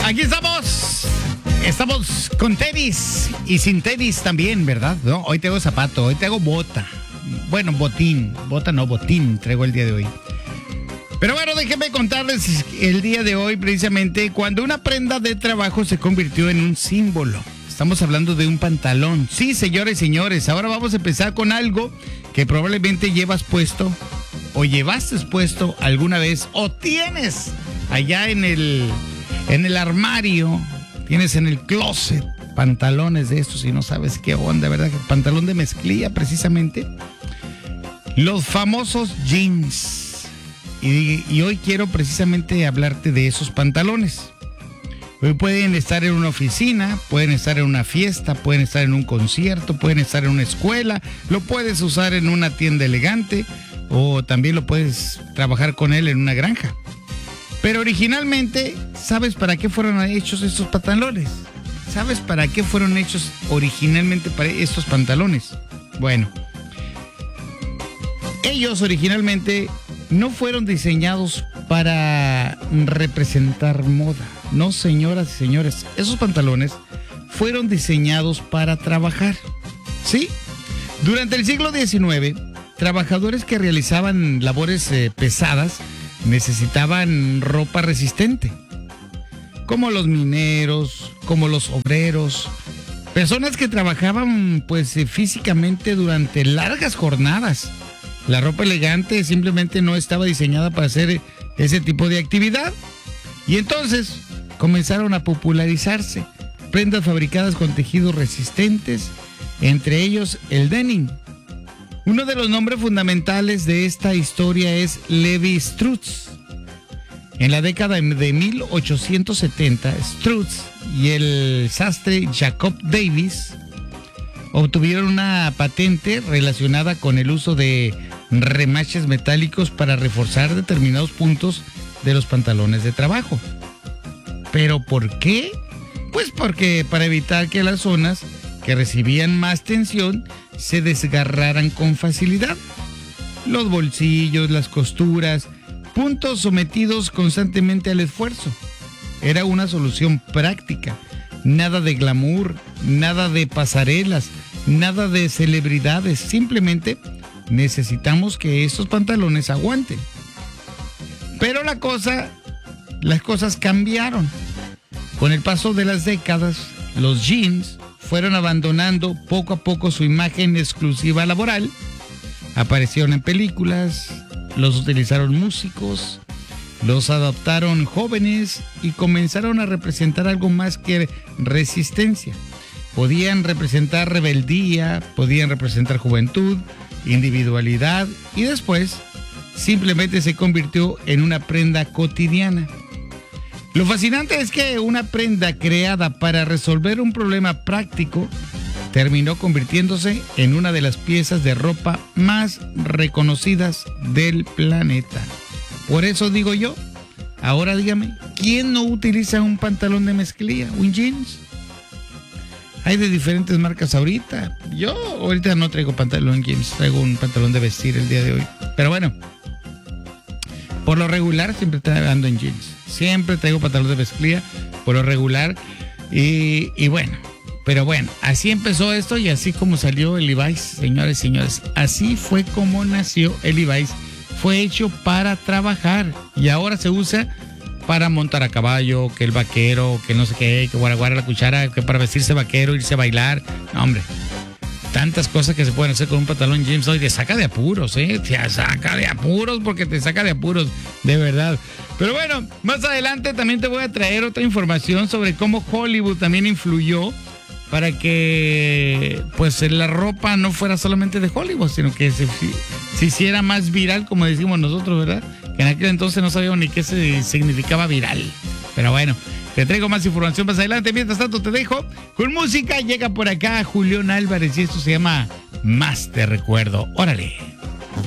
Aquí estamos. Estamos con tenis y sin tenis también, ¿verdad? ¿No? Hoy tengo zapato, hoy tengo bota. Bueno, botín. Bota no, botín traigo el día de hoy. Pero bueno, déjenme contarles el día de hoy precisamente cuando una prenda de trabajo se convirtió en un símbolo. Estamos hablando de un pantalón. Sí, señores y señores, ahora vamos a empezar con algo que probablemente llevas puesto o llevaste puesto alguna vez o tienes allá en el armario, tienes en el closet pantalones de estos y no sabes qué onda, ¿verdad? Pantalón de mezclilla precisamente. Los famosos jeans. Y hoy quiero precisamente hablarte de esos pantalones. Hoy pueden estar en una oficina, pueden estar en una fiesta, pueden estar en un concierto, pueden estar en una escuela, lo puedes usar en una tienda elegante o también lo puedes trabajar con él en una granja. Pero originalmente, ¿sabes para qué fueron hechos estos pantalones? ¿Sabes para qué fueron hechos originalmente para estos pantalones? Bueno, ellos originalmente no fueron diseñados para representar moda. No, señoras y señores, esos pantalones fueron diseñados para trabajar. ¿Sí? Durante el siglo XIX, trabajadores que realizaban labores pesadas necesitaban ropa resistente. Como los mineros, como los obreros, personas que trabajaban físicamente durante largas jornadas. La ropa elegante simplemente no estaba diseñada para hacer ese tipo de actividad. Y entonces comenzaron a popularizarse prendas fabricadas con tejidos resistentes, entre ellos el denim. Uno de los nombres fundamentales de esta historia es Levi Strauss. En la década de 1870, Strauss y el sastre Jacob Davis obtuvieron una patente relacionada con el uso de remaches metálicos para reforzar determinados puntos de los pantalones de trabajo. ¿Pero por qué? Pues porque para evitar que las zonas que recibían más tensión se desgarraran con facilidad. Los bolsillos, las costuras, puntos sometidos constantemente al esfuerzo. Era una solución práctica. Nada de glamour, nada de pasarelas, nada de celebridades. Simplemente necesitamos que estos pantalones aguanten. Pero las cosas cambiaron. Con el paso de las décadas, los jeans fueron abandonando poco a poco su imagen exclusiva laboral. Aparecieron en películas, los utilizaron músicos, los adoptaron jóvenes y comenzaron a representar algo más que resistencia. Podían representar rebeldía, podían representar juventud, individualidad y después simplemente se convirtió en una prenda cotidiana. Lo fascinante es que una prenda creada para resolver un problema práctico terminó convirtiéndose en una de las piezas de ropa más reconocidas del planeta. Por eso digo yo, ahora dígame, ¿quién no utiliza un pantalón de mezclilla, un jeans? Hay de diferentes marcas ahorita. Yo ahorita no traigo pantalón jeans, traigo un pantalón de vestir el día de hoy. Pero bueno, por lo regular siempre ando en jeans. Siempre traigo pantalón de mezclilla, por lo regular. Y bueno, pero bueno, así empezó esto y así como salió el Levi's, señores y señores. Así fue como nació el Levi's. Fue hecho para trabajar y ahora se usa para montar a caballo, que el vaquero, que no sé qué, que guaraguara la cuchara, que para vestirse vaquero, irse a bailar. No, hombre, tantas cosas que se pueden hacer con un pantalón jeans hoy. Te saca de apuros, te saca de apuros porque te saca de apuros, de verdad. Pero bueno, más adelante también te voy a traer otra información sobre cómo Hollywood también influyó para que pues la ropa no fuera solamente de Hollywood, sino que se hiciera más viral, como decimos nosotros, ¿verdad? Que en aquel entonces no sabíamos ni qué significaba viral. Pero bueno, te traigo más información más adelante. Mientras tanto te dejo con música. Llega por acá Julián Álvarez y esto se llama Más Te Recuerdo. Órale.